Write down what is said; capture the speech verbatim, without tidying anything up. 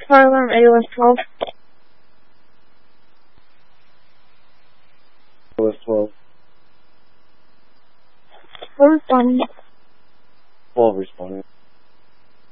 Fire alarm A O S twelve. A O S twelve. We're responding. twelve responding.